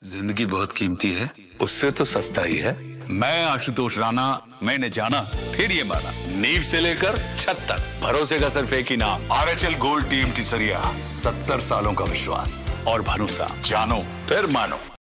जिंदगी बहुत कीमती है। उससे तो सस्ता ही है। मैं आशुतोष राणा, मैंने जाना फिर ये माना, नींव से लेकर छत तक भरोसे का सिर्फ एक ही नाम, आरएचएल गोल्ड टीम टिसरिया। 70 सालों का विश्वास और भरोसा, जानो फिर मानो।